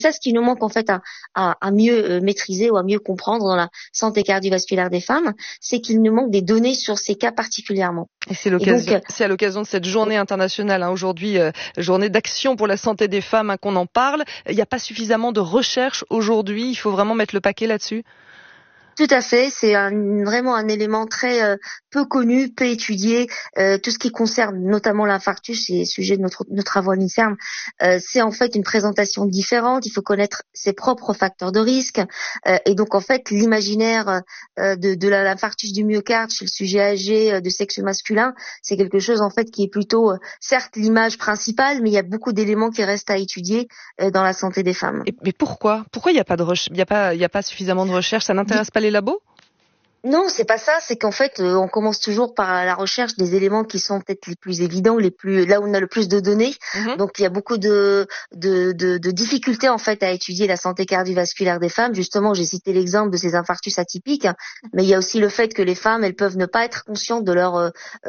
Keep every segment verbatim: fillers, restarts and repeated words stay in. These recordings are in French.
ça ce qui nous manque en fait à, à, à mieux maîtriser ou à mieux comprendre dans la santé cardiovasculaire des femmes, c'est qu'il nous manque des données sur ces cas particulièrement. Et c'est l'occasion, et donc, c'est à l'occasion de cette journée internationale, hein, aujourd'hui, euh, journée d'action pour la santé des femmes, hein, qu'on en parle. Il n'y a pas suffisamment de recherche aujourd'hui, il faut vraiment mettre le paquet là-dessus. Tout à fait, c'est un, vraiment un élément très euh, peu connu, peu étudié. Euh, tout ce qui concerne notamment l'infarctus, c'est le sujet de notre, nos travaux à l'INSERM, euh, c'est en fait une présentation différente. Il faut connaître ses propres facteurs de risque. Euh, et donc en fait, l'imaginaire euh, de, de l'infarctus du myocarde chez le sujet âgé euh, de sexe masculin, c'est quelque chose en fait qui est plutôt, euh, certes, l'image principale, mais il y a beaucoup d'éléments qui restent à étudier euh, dans la santé des femmes. Et, mais pourquoi Pourquoi il n'y a pas de recherche, il n'y a pas, il n'y a pas suffisamment de recherche? Ça n'intéresse pas les labos? Non, c'est pas ça. C'est qu'en fait, euh, on commence toujours par la recherche des éléments qui sont peut-être les plus évidents, les plus là où on a le plus de données. Mmh. Donc, il y a beaucoup de, de de de difficultés en fait à étudier la santé cardiovasculaire des femmes. Justement, j'ai cité l'exemple de ces infarctus atypiques, mais il y a aussi le fait que les femmes, elles peuvent ne pas être conscientes de leur euh,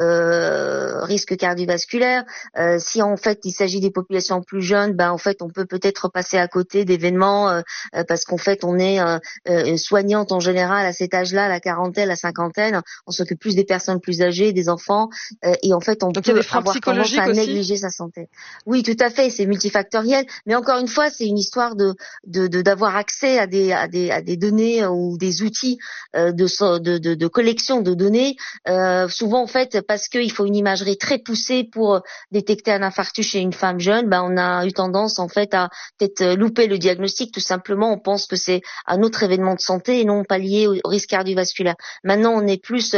euh, risque cardiovasculaire. Euh, si en fait il s'agit des populations plus jeunes, ben en fait on peut peut-être passer à côté d'événements euh, parce qu'en fait on est euh, euh, soignante en général à cet âge-là, à la quarantaine, la cinquantaine, on s'occupe plus des personnes plus âgées, des enfants, euh, et en fait on Donc, peut avoir tendance à aussi négliger sa santé. Oui, tout à fait, c'est multifactoriel, mais encore une fois, c'est une histoire de de de d'avoir accès à des à des à des données ou des outils euh, de, de de de collection de données. Euh, souvent en fait, parce qu'il faut une imagerie très poussée pour détecter un infarctus chez une femme jeune, ben on a eu tendance en fait à peut-être louper le diagnostic. Tout simplement, on pense que c'est un autre événement de santé et non pas lié au, au risque cardiovasculaire. Maintenant, on est plus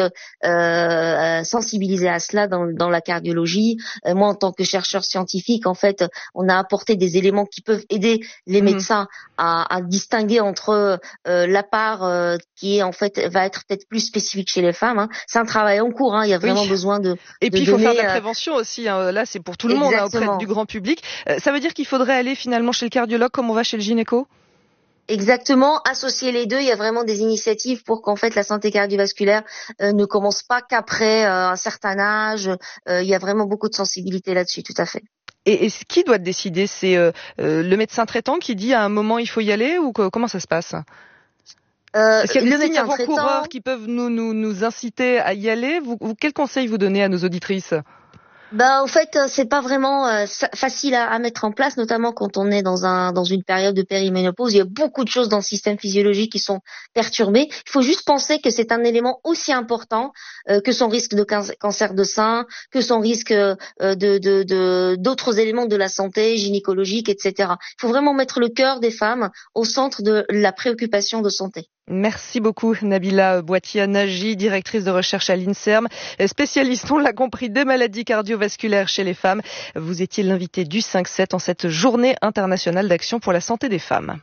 euh, sensibilisé à cela dans, dans la cardiologie. Euh, moi, en tant que chercheur scientifique, en fait, on a apporté des éléments qui peuvent aider les mmh. médecins à, à distinguer entre euh, la part euh, qui est en fait va être peut-être plus spécifique chez les femmes. Hein. C'est un travail en cours. Hein. Il y a vraiment oui. besoin de. Et de puis il faut donner, faire de la prévention aussi. Hein. Là, c'est pour tout le Exactement. monde, hein, auprès du grand public. Euh, ça veut dire qu'il faudrait aller finalement chez le cardiologue comme on va chez le gynéco? Exactement, associer les deux, il y a vraiment des initiatives pour qu'en fait la santé cardiovasculaire euh, ne commence pas qu'après euh, un certain âge. Euh, il y a vraiment beaucoup de sensibilité là-dessus, tout à fait. Et, et qui doit décider? C'est euh, euh, le médecin traitant qui dit à un moment il faut y aller, ou que, comment ça se passe? Euh, Est-ce qu'il y a des signes avant-coureurs traitant... qui peuvent nous, nous, nous inciter à y aller? vous, vous, Quel conseil vous donnez à nos auditrices? Bah en fait c'est pas vraiment euh, facile à, à mettre en place, notamment quand on est dans un dans une période de périménopause. Il y a beaucoup de choses dans le système physiologique qui sont perturbées. Il faut juste penser que c'est un élément aussi important euh, que son risque de cancer de sein, que son risque euh, de de de d'autres éléments de la santé gynécologique, et cetera. Il faut vraiment mettre le cœur des femmes au centre de la préoccupation de santé. Merci beaucoup Nabila Boitier-Nagy, directrice de recherche à l'INSERM, spécialiste, on l'a compris, des maladies cardiovasculaires chez les femmes. Vous étiez l'invité du cinq sept en cette journée internationale d'action pour la santé des femmes.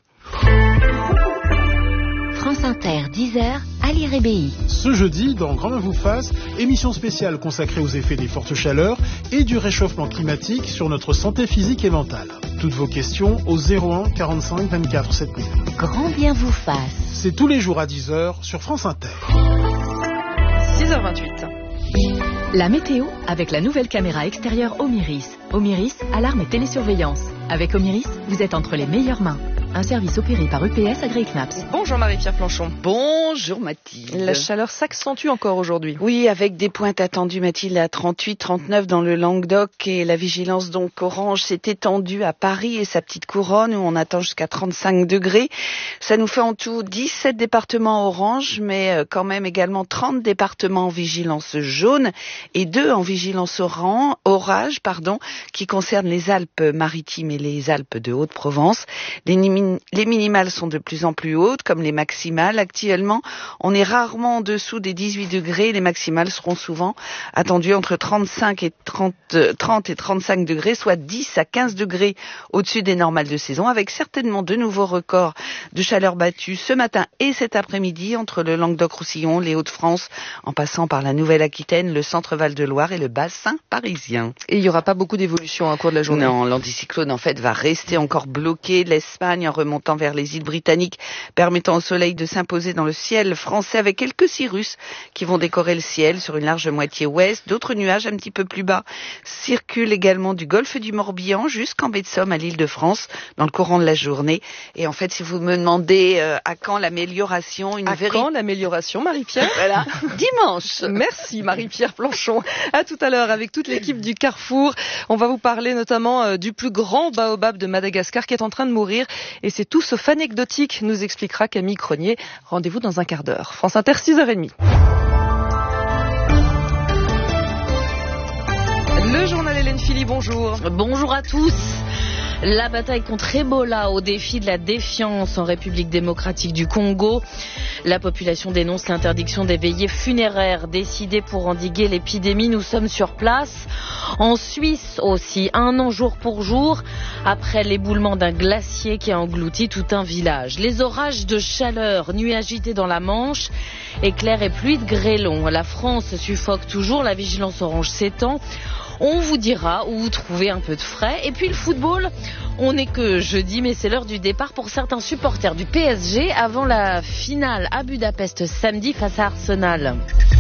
France Inter, dix heures, Ali Rébéi. Ce jeudi, dans Grand Bain vous fasse, émission spéciale consacrée aux effets des fortes chaleurs et du réchauffement climatique sur notre santé physique et mentale. Toutes vos questions au zéro un quarante-cinq vingt-quatre sept mille. Grand bien vous fasse. C'est tous les jours à dix heures sur France Inter. six heures vingt-huit. La météo avec la nouvelle caméra extérieure Omiris. Omiris, alarme et télésurveillance. Avec Omiris, vous êtes entre les meilleures mains. Un service opéré par E P S Agri-Knaps. Bonjour Marie-Pierre Planchon. Bonjour Mathilde. La chaleur s'accentue encore aujourd'hui. Oui, avec des pointes attendues Mathilde à trente-huit, trente-neuf dans le Languedoc, et la vigilance donc orange s'est étendue à Paris et sa petite couronne où on attend jusqu'à trente-cinq degrés. Ça nous fait en tout dix-sept départements orange, mais quand même également trente départements en vigilance jaune et deux en vigilance orange, orage, pardon, qui concernent les Alpes-Maritimes et les Alpes de Haute-Provence. Les Les minimales sont de plus en plus hautes, comme les maximales. Actuellement, on est rarement en dessous des dix-huit degrés. Les maximales seront souvent attendues entre trente-cinq et trente, trente et trente-cinq degrés, soit dix à quinze degrés au-dessus des normales de saison, avec certainement de nouveaux records de chaleur battus ce matin et cet après-midi entre le Languedoc-Roussillon, les Hauts-de-France, en passant par la Nouvelle-Aquitaine, le centre-Val de Loire et le bassin parisien. Et il n'y aura pas beaucoup d'évolution au cours de la journée? Non, l'anticyclone en fait va rester encore bloqué. L'Espagne remontant vers les îles britanniques, permettant au soleil de s'imposer dans le ciel français avec quelques cirrus qui vont décorer le ciel sur une large moitié ouest. D'autres nuages un petit peu plus bas circulent également du golfe du Morbihan jusqu'en baie de Somme à l'île de France dans le courant de la journée. Et en fait, si vous me demandez euh, à quand l'amélioration, une à véri... quand l'amélioration, Marie-Pierre? Voilà, dimanche. Merci Marie-Pierre Planchon. À tout à l'heure avec toute l'équipe du Carrefour. On va vous parler notamment euh, du plus grand baobab de Madagascar qui est en train de mourir. Et c'est tout sauf anecdotique, nous expliquera Camille Cronier. Rendez-vous dans un quart d'heure. France Inter, six heures trente. Le journal Hélène Philly, bonjour. Bonjour à tous. La bataille contre Ebola au défi de la défiance en République démocratique du Congo. La population dénonce l'interdiction des veillées funéraires décidées pour endiguer l'épidémie. Nous sommes sur place. En Suisse aussi, un an jour pour jour, après l'éboulement d'un glacier qui a englouti tout un village. Les orages de chaleur, nuits agitées dans la Manche, éclairs et pluies de grêlons. La France suffoque toujours, la vigilance orange s'étend. On vous dira où vous trouvez un peu de frais. Et puis le football, on n'est que jeudi, mais c'est l'heure du départ pour certains supporters du P S G avant la finale à Budapest samedi face à Arsenal.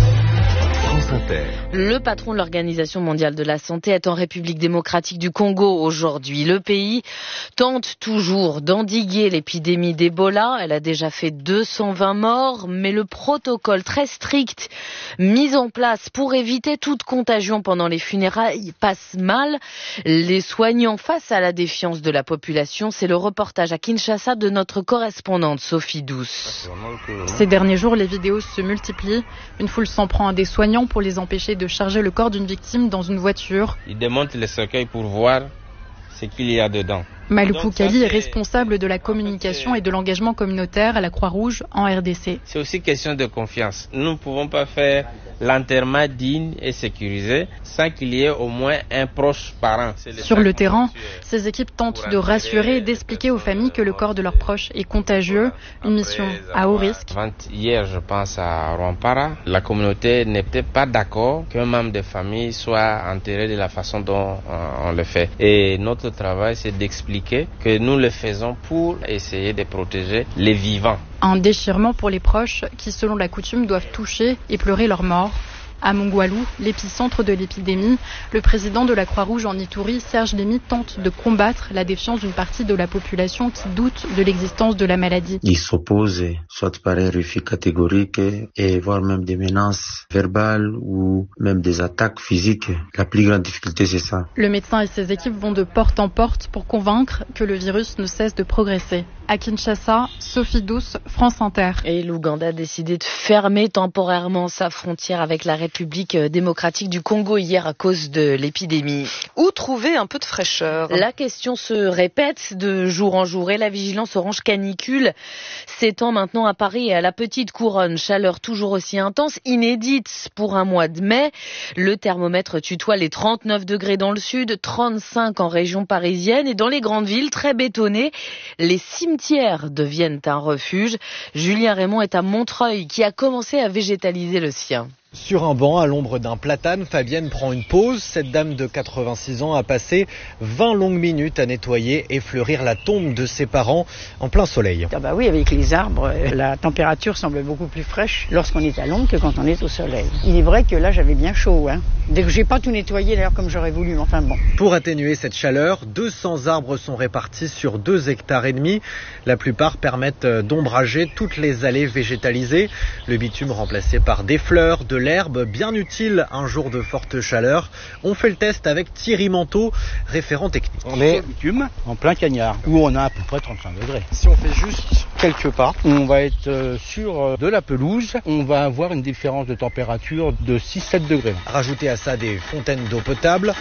Le patron de l'Organisation mondiale de la santé est en République démocratique du Congo aujourd'hui. Le pays tente toujours d'endiguer l'épidémie d'Ebola. Elle a déjà fait deux cent vingt morts, mais le protocole très strict mis en place pour éviter toute contagion pendant les funérailles passe mal. Les soignants face à la défiance de la population, c'est le reportage à Kinshasa de notre correspondante Sophie Douce. Ces derniers jours, les vidéos se multiplient. Une foule s'en prend à des soignants pour les empêcher de charger le corps d'une victime dans une voiture. Ils démontent les cercueils pour voir ce qu'il y a dedans. Malou Kali est responsable de la communication et de l'engagement communautaire à la Croix-Rouge en R D C. C'est aussi question de confiance. Nous ne pouvons pas faire l'enterrement digne et sécurisé sans qu'il y ait au moins un proche parent. Sur le terrain, ces équipes tentent de rassurer et d'expliquer aux familles que le corps de leurs proches est contagieux, une mission à haut risque. Hier, je pense à Rwampara, la communauté n'était pas d'accord qu'un membre de famille soit enterré de la façon dont on le fait. Et notre travail, c'est d'expliquer que nous le faisons pour essayer de protéger les vivants. Un déchirement pour les proches qui, selon la coutume, doivent toucher et pleurer leur mort. À Mongwalou, l'épicentre de l'épidémie, le président de la Croix-Rouge en Ituri, Serge Lémy, tente de combattre la défiance d'une partie de la population qui doute de l'existence de la maladie. Ils s'opposent, soit par un refus catégorique, et voire même des menaces verbales ou même des attaques physiques. La plus grande difficulté, c'est ça. Le médecin et ses équipes vont de porte en porte pour convaincre que le virus ne cesse de progresser. À Kinshasa, Sophie Douce, France Inter. Et l'Ouganda a décidé de fermer temporairement sa frontière avec la République démocratique du Congo hier à cause de l'épidémie. Où trouver un peu de fraîcheur? La question se répète de jour en jour et la vigilance orange canicule s'étend maintenant à Paris et à la Petite Couronne. Chaleur toujours aussi intense, inédite pour un mois de mai. Le thermomètre tutoie les trente-neuf degrés dans le sud, trente-cinq en région parisienne et dans les grandes villes très bétonnées, les cimetières deviennent un refuge. Julien Raymond est à Montreuil qui a commencé à végétaliser le sien. Sur un banc, à l'ombre d'un platane, Fabienne prend une pause. Cette dame de quatre-vingt-six ans a passé vingt longues minutes à nettoyer et fleurir la tombe de ses parents en plein soleil. Ah bah oui, avec les arbres, la température semble beaucoup plus fraîche lorsqu'on est à l'ombre que quand on est au soleil. Il est vrai que là, j'avais bien chaud. Hein. Dès que j'ai pas tout nettoyé d'ailleurs comme j'aurais voulu, enfin bon. Pour atténuer cette chaleur, deux cents arbres sont répartis sur deux hectares et demi. La plupart permettent d'ombrager toutes les allées végétalisées. Le bitume remplacé par des fleurs, de l'herbe, bien utile un jour de forte chaleur. On fait le test avec Thierry Manteau, référent technique. On est au bitume, en plein cagnard, où on a à peu près trente-cinq degrés. Si on fait juste quelques pas, on va être sur de la pelouse, on va avoir une différence de température de six à sept degrés. Rajoutez à ça des fontaines d'eau potable.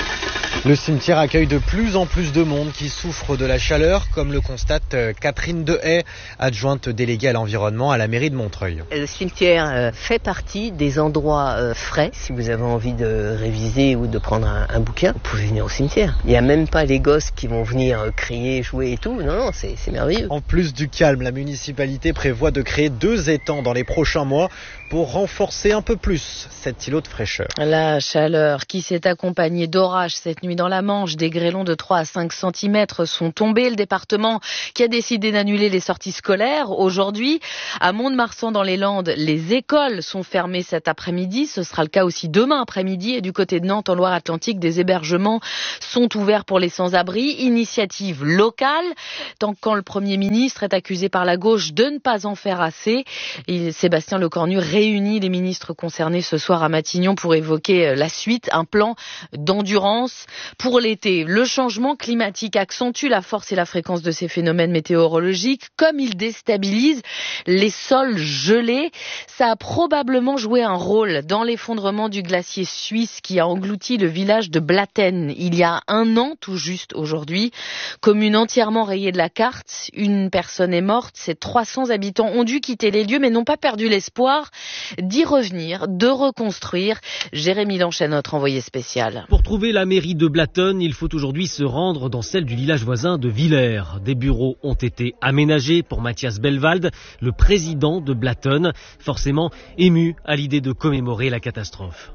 Le cimetière accueille de plus en plus de monde qui souffre de la chaleur, comme le constate Catherine Dehaye, adjointe déléguée à l'environnement à la mairie de Montreuil. Le cimetière fait partie des endroits frais. Si vous avez envie de réviser ou de prendre un, un bouquin, vous pouvez venir au cimetière. Il n'y a même pas les gosses qui vont venir crier, jouer et tout. Non, non, c'est, c'est merveilleux. En plus du calme, la municipalité prévoit de créer deux étangs dans les prochains mois pour renforcer un peu plus cet îlot de fraîcheur. La chaleur qui s'est accompagnée d'orages cette nuit nuit dans la Manche, des grêlons de trois à cinq centimètres sont tombés. Le département qui a décidé d'annuler les sorties scolaires aujourd'hui. À Mont-de-Marsan dans les Landes, les écoles sont fermées cet après-midi. Ce sera le cas aussi demain après-midi. Et du côté de Nantes, en Loire-Atlantique, des hébergements sont ouverts pour les sans-abri. Initiative locale, tant quand le Premier ministre est accusé par la gauche de ne pas en faire assez. Et Sébastien Lecornu réunit les ministres concernés ce soir à Matignon pour évoquer la suite, un plan d'endurance pour l'été. Le changement climatique accentue la force et la fréquence de ces phénomènes météorologiques, comme il déstabilise les sols gelés. Ça a probablement joué un rôle dans l'effondrement du glacier suisse qui a englouti le village de Blatten il y a un an tout juste aujourd'hui. Commune entièrement rayée de la carte, une personne est morte, ses trois cents habitants ont dû quitter les lieux mais n'ont pas perdu l'espoir d'y revenir, de reconstruire. Jérémy Lanchet, notre envoyé spécial. Pour trouver la mairie de Blatten, il faut aujourd'hui se rendre dans celle du village voisin de Villers. Des bureaux ont été aménagés pour Mathias Belwald, le président de Blatten, forcément ému à l'idée de commémorer la catastrophe.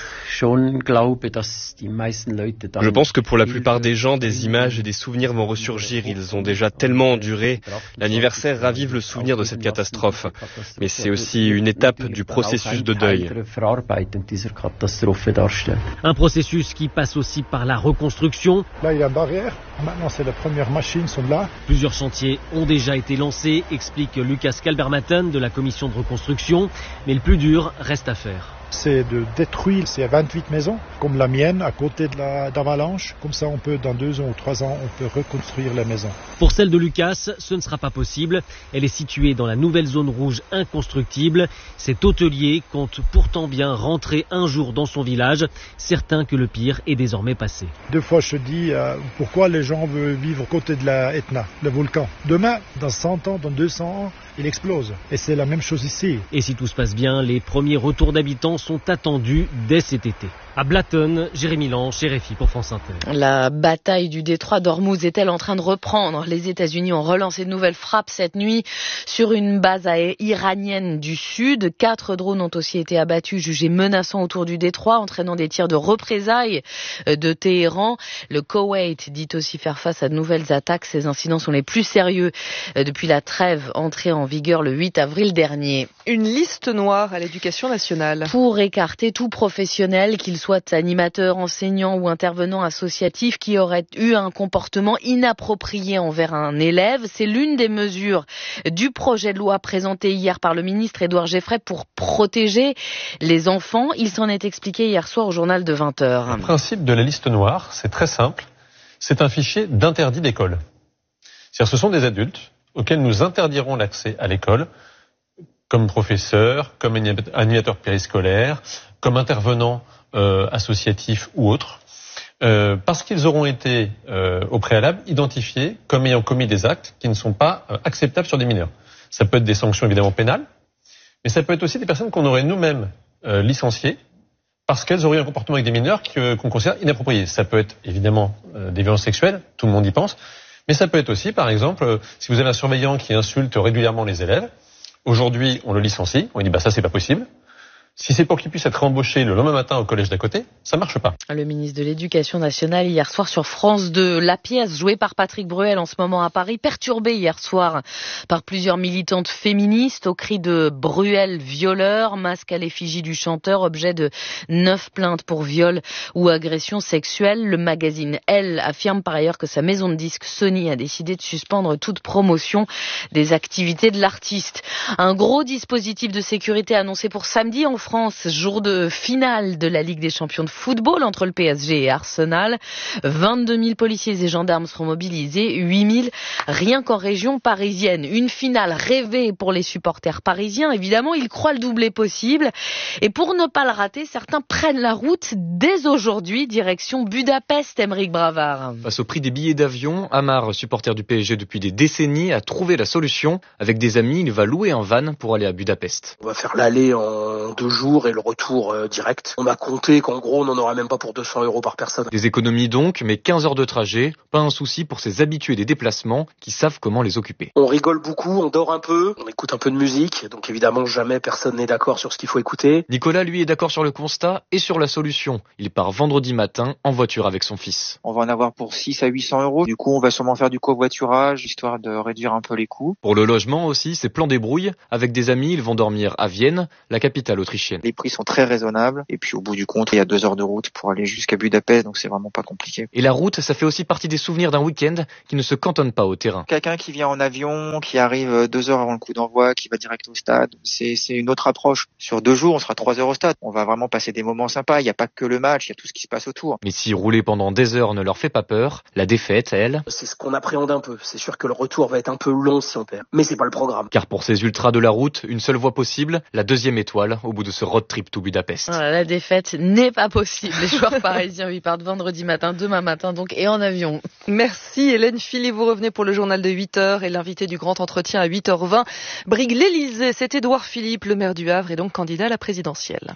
Je pense que pour la plupart des gens, des images et des souvenirs vont ressurgir. Ils ont déjà tellement enduré. L'anniversaire ravive le souvenir de cette catastrophe. Mais c'est aussi une étape du processus de deuil. Un processus qui passe aussi par la reconstruction. Là, il y a une barrière. Maintenant, c'est les premières machines sont là. Plusieurs chantiers ont déjà été lancés, explique Lucas Kalbermatten de la commission de reconstruction. Mais le plus dur reste à faire. C'est de détruire ces vingt-huit maisons, comme la mienne, à côté de la d'Avalanche. Comme ça, on peut, dans deux ans ou trois ans, on peut reconstruire les maisons. Pour celle de Lucas, ce ne sera pas possible. Elle est située dans la nouvelle zone rouge inconstructible. Cet hôtelier compte pourtant bien rentrer un jour dans son village, certain que le pire est désormais passé. Deux fois, je dis, euh, pourquoi les gens veulent vivre à côté de la Etna, le volcan. Demain, dans cent ans, dans deux cents ans, il explose. Et c'est la même chose ici. Et si tout se passe bien, les premiers retours d'habitants sont attendus dès cet été. À Blatten, Jérémy Lange, R F I pour France Inter. La bataille du détroit d'Ormuz est-elle en train de reprendre? Les États-Unis ont relancé de nouvelles frappes cette nuit sur une base iranienne du sud. Quatre drones ont aussi été abattus, jugés menaçants autour du détroit, entraînant des tirs de représailles de Téhéran. Le Koweït dit aussi faire face à de nouvelles attaques. Ces incidents sont les plus sérieux depuis la trêve entrée en vigueur le huit avril dernier. Une liste noire à l'éducation nationale. Pour écarter tout professionnel, qu'il soit animateur, enseignant ou intervenant associatif, qui aurait eu un comportement inapproprié envers un élève. C'est l'une des mesures du projet de loi présenté hier par le ministre Édouard Geffray pour protéger les enfants. Il s'en est expliqué hier soir au journal de vingt heures. Le principe de la liste noire, c'est très simple. C'est un fichier d'interdit d'école. C'est-à-dire ce sont des adultes auxquels nous interdirons l'accès à l'école comme professeur, comme animateur périscolaire, comme intervenant euh, associatif ou autre, euh, parce qu'ils auront été euh, au préalable identifiés comme ayant commis des actes qui ne sont pas euh, acceptables sur des mineurs. Ça peut être des sanctions évidemment pénales, mais ça peut être aussi des personnes qu'on aurait nous-mêmes euh, licenciées parce qu'elles auraient un comportement avec des mineurs que, qu'on considère inapproprié. Ça peut être évidemment euh, des violences sexuelles, tout le monde y pense, mais ça peut être aussi, par exemple, euh, si vous avez un surveillant qui insulte régulièrement les élèves. Aujourd'hui, on le licencie, on lui dit bah ça c'est pas possible. Si c'est pour qu'il puisse être embauché le lendemain matin au collège d'à côté, ça marche pas. Le ministre de l'Éducation nationale hier soir sur France deux. La pièce jouée par Patrick Bruel en ce moment à Paris, perturbée hier soir par plusieurs militantes féministes au cri de Bruel violeur, masque à l'effigie du chanteur, objet de neuf plaintes pour viol ou agression sexuelle. Le magazine Elle affirme par ailleurs que sa maison de disques Sony a décidé de suspendre toute promotion des activités de l'artiste. Un gros dispositif de sécurité annoncé pour samedi en France, jour de finale de la Ligue des champions de football entre le P S G et Arsenal. vingt-deux mille policiers et gendarmes seront mobilisés, huit mille rien qu'en région parisienne. Une finale rêvée pour les supporters parisiens. Évidemment, ils croient le doublé possible. Et pour ne pas le rater, certains prennent la route dès aujourd'hui, direction Budapest, Aymeric Bravard. Face au prix des billets d'avion, Amar, supporter du P S G depuis des décennies, a trouvé la solution. Avec des amis, il va louer un van pour aller à Budapest. On va faire l'aller en deux jour et le retour euh, direct. On a compté qu'en gros, on n'en aura même pas pour deux cents euros par personne. Des économies donc, mais quinze heures de trajet, pas un souci pour ces habitués des déplacements qui savent comment les occuper. On rigole beaucoup, on dort un peu, on écoute un peu de musique, donc évidemment jamais personne n'est d'accord sur ce qu'il faut écouter. Nicolas, lui, est d'accord sur le constat et sur la solution. Il part vendredi matin en voiture avec son fils. On va en avoir pour six à huit cents euros. Du coup, on va sûrement faire du covoiturage, histoire de réduire un peu les coûts. Pour le logement aussi, c'est plan débrouille. Avec des amis, ils vont dormir à Vienne, la capitale autrichienne. Les prix sont très raisonnables. Et puis au bout du compte, il y a deux heures de route pour aller jusqu'à Budapest, donc c'est vraiment pas compliqué. Et la route, ça fait aussi partie des souvenirs d'un week-end qui ne se cantonne pas au terrain. Quelqu'un qui vient en avion, qui arrive deux heures avant le coup d'envoi, qui va direct au stade, c'est, c'est une autre approche. Sur deux jours, on sera trois heures au stade. On va vraiment passer des moments sympas. Il n'y a pas que le match, il y a tout ce qui se passe autour. Mais si rouler pendant des heures ne leur fait pas peur, la défaite, elle... C'est ce qu'on appréhende un peu. C'est sûr que le retour va être un peu long si on perd. Mais c'est pas le programme. Car pour ces ultras de la route, une seule voie possible, la deuxième étoile au bout de ce road trip to Budapest. Voilà, la défaite n'est pas possible. Les joueurs parisiens, ils partent vendredi matin, demain matin donc, et en avion. Merci Hélène Philly, vous revenez pour le journal de huit heures et l'invité du grand entretien à huit heures vingt. Brigue l'Élysée, c'est Édouard Philippe, le maire du Havre et donc candidat à la présidentielle.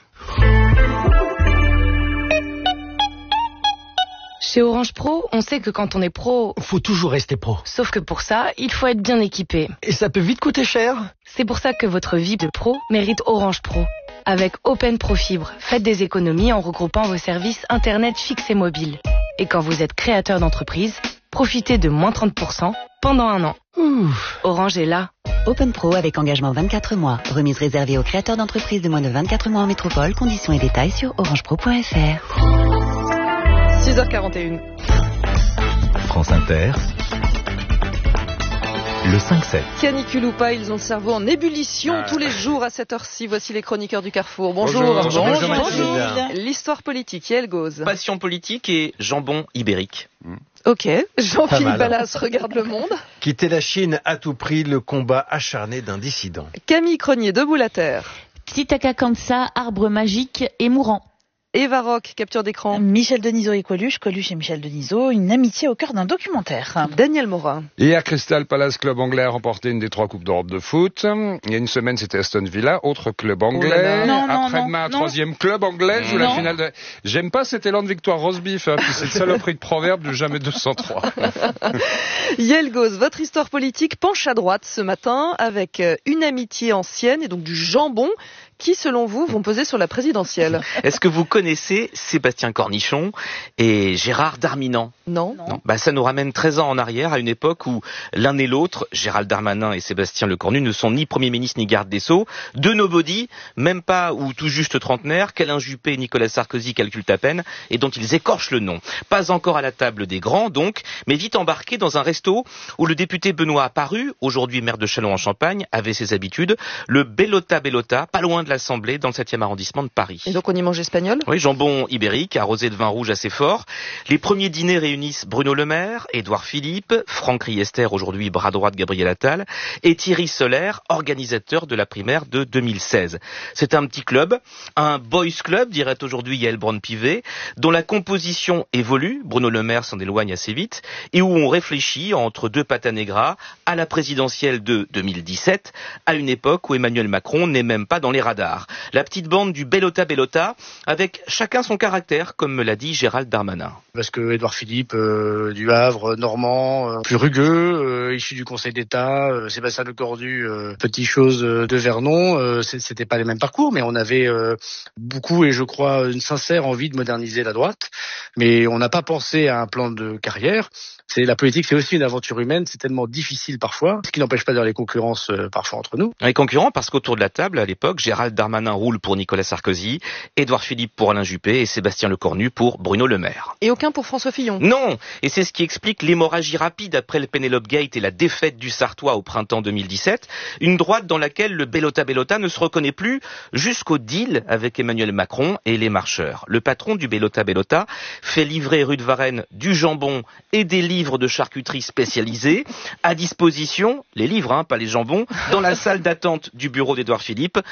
Chez Orange Pro, on sait que quand on est pro... faut toujours rester pro. Sauf que pour ça, il faut être bien équipé. Et ça peut vite coûter cher. C'est pour ça que votre vie de pro mérite Orange Pro. Avec Open Pro Fibre, faites des économies en regroupant vos services Internet fixes et mobiles. Et quand vous êtes créateur d'entreprise, profitez de moins trente pour cent pendant un an. Ouf. Orange est là. Open Pro avec engagement vingt-quatre mois. Remise réservée aux créateurs d'entreprises de moins de vingt-quatre mois en métropole. Conditions et détails sur orangepro point f r. six heures quarante et une. France Inter. Le cinq sept. Canicule ou pas, ils ont le cerveau en ébullition ah. tous les jours à cette heure-ci. Voici les chroniqueurs du Carrefour. Bonjour. Bonjour. Bonjour. Bonjour. Bonjour. L'histoire politique, Yael Gauze. Passion politique et jambon ibérique. Mmh. Ok. Jean-Philippe Ballas regarde Le Monde. Quitter la Chine à tout prix, le combat acharné d'un dissident. Camille Cronier, Debout la Terre. Titaka Kansa, arbre magique et mourant. Eva Rock, capture d'écran. Michel Denisot et Coluche, Coluche et Michel Denisot, une amitié au cœur d'un documentaire. Daniel Morin. Hier, Crystal Palace, club anglais, a remporté une des trois coupes d'Europe de foot. Il y a une semaine, c'était Aston Villa, autre club anglais. Oh non, non, Après-demain, non, troisième non. club anglais joue la finale de... J'aime pas cet élan de victoire Rosebif, hein, puis cette saloperie de proverbe du jamais deux cent trois. Yael Gauze, votre histoire politique penche à droite ce matin avec une amitié ancienne et donc du jambon qui, selon vous, vont peser sur la présidentielle. Est-ce que vous connaissez Sébastien Cornichon et Gérard Darmanin? Non. non. Bah, ça nous ramène treize ans en arrière, à une époque où l'un et l'autre, Gérald Darmanin et Sébastien Lecornu, ne sont ni Premier ministre ni garde des Sceaux, deux nobody, même pas ou tout juste trentenaires, qu'Alain Juppé et Nicolas Sarkozy calculent à peine, et dont ils écorchent le nom. Pas encore à la table des grands, donc, mais vite embarqués dans un resto où le député Benoît Apparu, aujourd'hui maire de Châlons-en-Champagne, avait ses habitudes, le Bellota Bellota, pas loin de l'Assemblée, dans le septième arrondissement de Paris. Et donc on y mange espagnol? Oui, jambon ibérique, arrosé de vin rouge assez fort. Les premiers dîners réunissent Bruno Le Maire, Édouard Philippe, Franck Riester, aujourd'hui bras droit de Gabriel Attal, et Thierry Solaire, organisateur de la primaire de deux mille seize. C'est un petit club, un boys club, dirait aujourd'hui Yael Braun-Pivet, dont la composition évolue, Bruno Le Maire s'en éloigne assez vite, et où on réfléchit entre deux pata negra à la présidentielle de deux mille dix-sept, à une époque où Emmanuel Macron n'est même pas dans les radars. La petite bande du Bellota Bellota, avec chacun son caractère, comme me l'a dit Gérald Darmanin. Parce que Édouard Philippe, euh, du Havre, normand, euh, plus rugueux, euh, issu du Conseil d'État, euh, Sébastien Lecornu, euh, petit chose de Vernon, euh, c'était pas les mêmes parcours, mais on avait euh, beaucoup et je crois une sincère envie de moderniser la droite, mais on n'a pas pensé à un plan de carrière. C'est la politique, c'est aussi une aventure humaine, c'est tellement difficile parfois, ce qui n'empêche pas d'ailleurs les concurrences euh, parfois entre nous. Les concurrents parce qu'autour de la table, à l'époque, Gérald Darmanin roule pour Nicolas Sarkozy, Édouard Philippe pour Alain Juppé et Sébastien Lecornu pour Bruno Le Maire. Et aucun pour François Fillon? Non, et c'est ce qui explique l'hémorragie rapide après le Penelope Gate et la défaite du Sartois au printemps deux mille dix-sept, une droite dans laquelle le Bellota Bellota ne se reconnaît plus jusqu'au deal avec Emmanuel Macron et les marcheurs. Le patron du Bellota Bellota fait livrer rue de Varennes du jambon et des livres de charcuterie spécialisés à disposition, les livres, hein, pas les jambons, dans la salle d'attente du bureau d'Édouard Philippe pendant les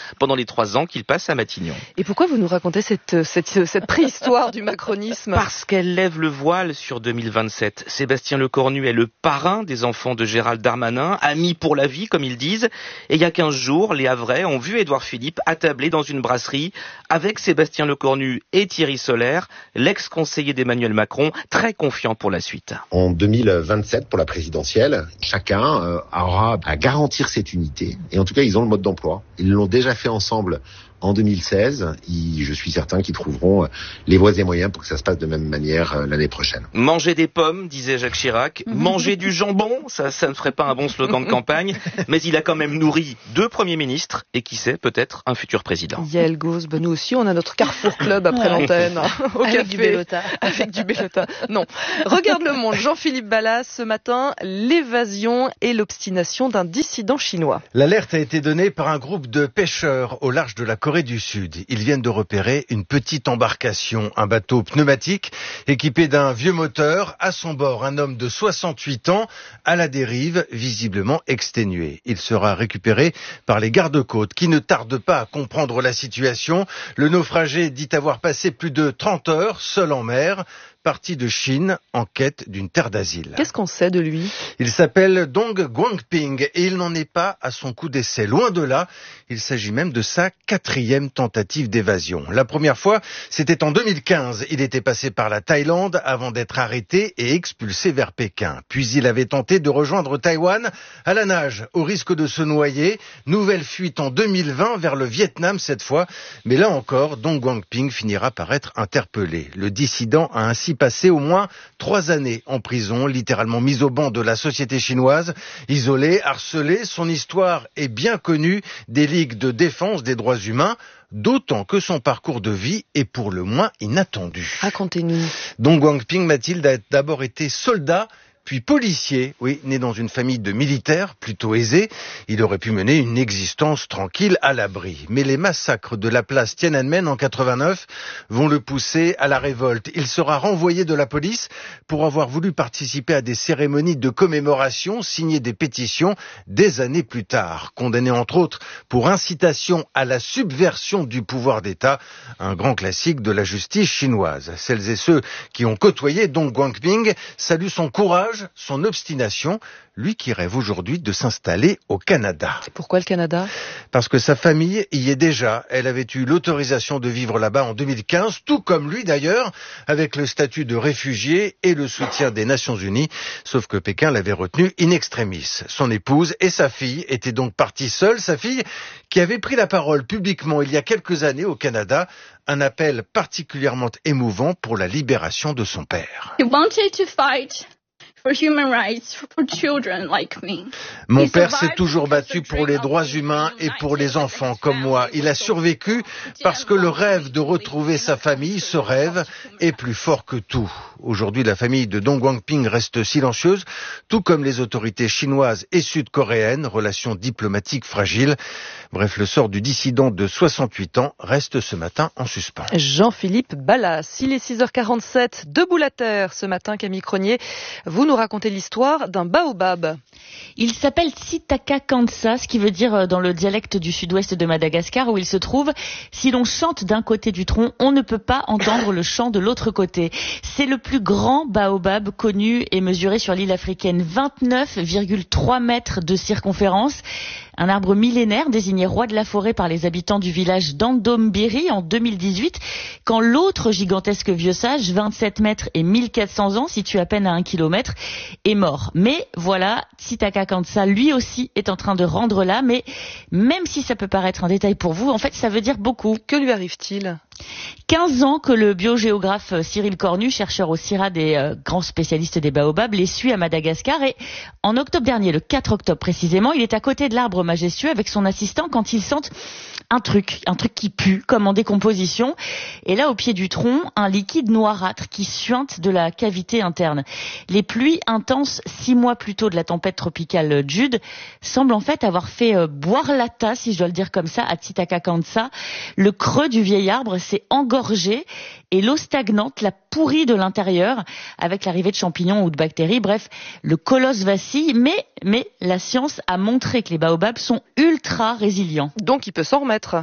les trois ans qu'il passe à Matignon. Et pourquoi vous nous racontez cette, cette, cette préhistoire du macronisme ? Parce qu'elle lève le voile sur deux mille vingt-sept. Sébastien Lecornu est le parrain des enfants de Gérald Darmanin, ami pour la vie, comme ils disent. Et il y a quinze jours, les Havrais ont vu Édouard Philippe attablé dans une brasserie avec Sébastien Lecornu et Thierry Solère, l'ex-conseiller d'Emmanuel Macron, très confiant pour la suite. En deux mille vingt-sept, pour la présidentielle, chacun euh, aura à garantir cette unité. Et en tout cas, ils ont le mode d'emploi. Ils l'ont déjà fait ensemble en deux mille seize. Ils, je suis certain qu'ils trouveront les voies et moyens pour que ça se passe de même manière euh, l'année prochaine. Manger des pommes, disait Jacques Chirac. Manger du jambon, ça, ça ne ferait pas un bon slogan de campagne. Mais il a quand même nourri deux premiers ministres et qui sait, peut-être un futur président. Yael Gauze, ben nous aussi, on a notre Carrefour Club après l'antenne. Au Avec café. du Bellota. Avec du Bellota. Non. Regarde le monde. Jean-Philippe Ballas, ce matin, l'évasion et l'obstination d'un dissident chinois. L'alerte a été donnée par un groupe de pêcheurs au large de la Corée du Sud. Ils viennent de repérer une petite embarcation, un bateau pneumatique équipé d'un vieux moteur. À son bord, un homme de soixante-huit ans à la dérive, visiblement exténué. Il sera récupéré par les gardes-côtes qui ne tardent pas à comprendre la situation. Le naufragé dit avoir passé plus de trente heures seul en mer, parti de Chine en quête d'une terre d'asile. Qu'est-ce qu'on sait de lui ? Il s'appelle Dong Guangping et il n'en est pas à son coup d'essai. Loin de là, il s'agit même de sa quatrième tentative d'évasion. La première fois, c'était en deux mille quinze. Il était passé par la Thaïlande avant d'être arrêté et expulsé vers Pékin. Puis il avait tenté de rejoindre Taïwan à la nage, au risque de se noyer. Nouvelle fuite en deux mille vingt vers le Vietnam cette fois. Mais là encore, Dong Guangping finira par être interpellé. Le dissident a ainsi passé au moins trois années en prison, littéralement mis au banc de la société chinoise, isolé, harcelé. Son histoire est bien connue des ligues de défense des droits humains, d'autant que son parcours de vie est pour le moins inattendu. Racontez-nous. Dong Guangping, Mathilde, a d'abord été soldat, puis policier, oui, né dans une famille de militaires plutôt aisés. Il aurait pu mener une existence tranquille à l'abri. Mais les massacres de la place Tiananmen en quatre-vingt-neuf vont le pousser à la révolte. Il sera renvoyé de la police pour avoir voulu participer à des cérémonies de commémoration, signer des pétitions des années plus tard. Condamné entre autres pour incitation à la subversion du pouvoir d'État, un grand classique de la justice chinoise. Celles et ceux qui ont côtoyé Dong Guangping saluent son courage, son obstination, lui qui rêve aujourd'hui de s'installer au Canada. Pourquoi le Canada ? Parce que sa famille y est déjà. Elle avait eu l'autorisation de vivre là-bas en deux mille quinze, tout comme lui d'ailleurs, avec le statut de réfugié et le soutien des Nations Unies. Sauf que Pékin l'avait retenu in extremis. Son épouse et sa fille étaient donc parties seules. Sa fille qui avait pris la parole publiquement il y a quelques années au Canada, un appel particulièrement émouvant pour la libération de son père. He wanted to fight for human rights for children like me. Mon père s'est toujours battu pour les droits humains et pour les enfants comme moi. Il a survécu parce que le rêve de retrouver sa famille, ce rêve, est plus fort que tout. Aujourd'hui, la famille de Dong Guangping reste silencieuse, tout comme les autorités chinoises et sud-coréennes, relations diplomatiques fragiles. Bref, le sort du dissident de soixante-huit ans reste ce matin en suspens. Jean-Philippe Ballas, il est six heures quarante-sept, debout la terre ce matin, Camille Cronier. Vous nous racontez l'histoire d'un baobab. Il s'appelle Tsitaka Kansa, ce qui veut dire dans le dialecte du sud-ouest de Madagascar où il se trouve. Si l'on chante d'un côté du tronc, on ne peut pas entendre le chant de l'autre côté. C'est le plus grand baobab connu et mesuré sur l'île africaine, vingt-neuf virgule trois mètres de circonférence. Un arbre millénaire désigné roi de la forêt par les habitants du village d'Andombiri en deux mille dix-huit, quand l'autre gigantesque vieux sage, vingt-sept mètres et mille quatre cents ans, situé à peine à un kilomètre, est mort. Mais voilà, Tsitaka Kansa, lui aussi, est en train de rendre là, mais même si ça peut paraître un détail pour vous, en fait, ça veut dire beaucoup. Que lui arrive-t-il ? quinze ans que le biogéographe Cyril Cornu, chercheur au CIRAD et euh, grand spécialiste des baobabs, les suit à Madagascar. Et en octobre dernier, le quatre octobre précisément, il est à côté de l'arbre majestueux avec son assistant quand ils sentent un truc, un truc qui pue, comme en décomposition. Et là, au pied du tronc, un liquide noirâtre qui suinte de la cavité interne. Les pluies intenses six mois plus tôt de la tempête tropicale Jude semblent en fait avoir fait euh, boire la tasse, si je dois le dire comme ça, à Tsitaka Kansa. Le creux du vieil arbre s'est engorgé et l'eau stagnante l'a pourri de l'intérieur avec l'arrivée de champignons ou de bactéries. Bref, le colosse vacille, mais, mais la science a montré que les baobabs sont ultra résilients. Donc il peut s'en remettre.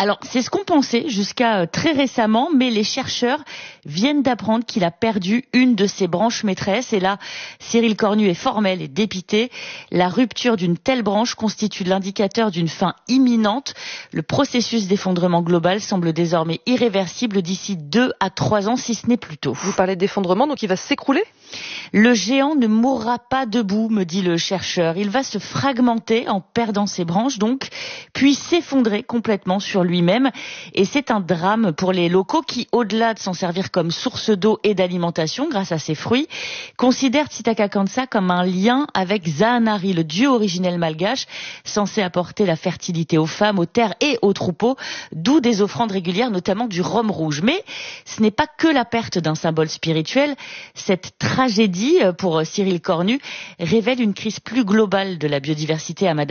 Alors, c'est ce qu'on pensait jusqu'à très récemment, mais les chercheurs viennent d'apprendre qu'il a perdu une de ses branches maîtresses. Et là, Cyril Cornu est formel et dépité. La rupture d'une telle branche constitue l'indicateur d'une fin imminente. Le processus d'effondrement global semble désormais irréversible d'ici deux à trois ans, si ce n'est plus tôt. Vous parlez d'effondrement, donc il va s'écrouler ? Le géant ne mourra pas debout, me dit le chercheur. Il va se fragmenter en perdant ses branches, donc, puis s'effondrer complètement sur lui-même. Et c'est un drame pour les locaux qui, au-delà de s'en servir comme source d'eau et d'alimentation grâce à ses fruits, considèrent Tsitakakansa comme un lien avec Zahanari, le dieu originel malgache, censé apporter la fertilité aux femmes, aux terres et aux troupeaux, d'où des offrandes régulières, notamment du rhum rouge. Mais ce n'est pas que la perte d'un symbole spirituel. Cette tragédie, pour Cyril Cornu, révèle une crise plus globale de la biodiversité à Madagascar.